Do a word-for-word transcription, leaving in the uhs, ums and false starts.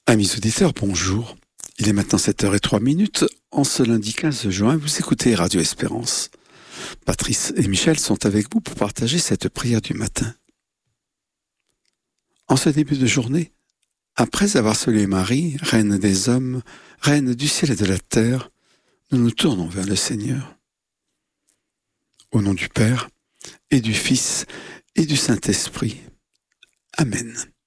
Amis auditeurs, bonjour. Il est maintenant sept heures zéro trois minutes. En ce lundi quinze juin, vous écoutez Radio Espérance. Patrice et Michel sont avec vous pour partager cette prière du matin. En ce début de journée, après avoir salué Marie, Reine des hommes, Reine du ciel et de la terre, nous nous tournons vers le Seigneur. Au nom du Père, et du Fils, et du Saint-Esprit. Amen.